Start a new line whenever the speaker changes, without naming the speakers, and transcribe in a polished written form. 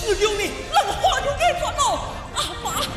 只要你能化入夜团哦，阿爸。